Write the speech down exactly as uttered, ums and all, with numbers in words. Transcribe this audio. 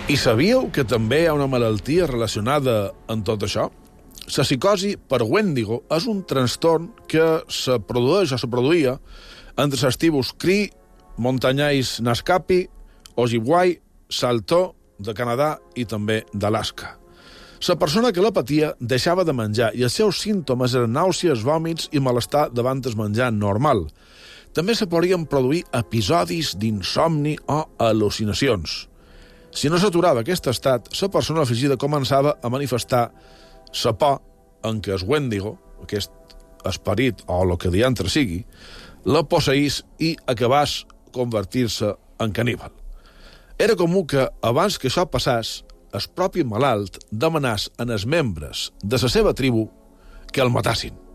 I sabíeu que també hi ha una malaltia relacionada amb tot això? La psicosi per Wendigo és un trastorn que se produeix o se produïa entre les tribus Cree, Montanyais Naskapi, Ojibway, Saulteaux de Canadà i també d'Alaska. La persona que la patia deixava de menjar i els seus símptomes eren nàusees, vòmits i malestar davant el menjar normal. També se podien produir episodis d'insomni o al·lucinacions. Si no s'aturava aquest estat, la persona afligida començava a manifestar la por en què el Wendigo, aquest esperit o el que diantre sigui, la posseís i acabàs convertir-se en caníbal. Era comú que, abans que això passàs, el propi malalt demanàs en els membres de la seva tribu que el matassin.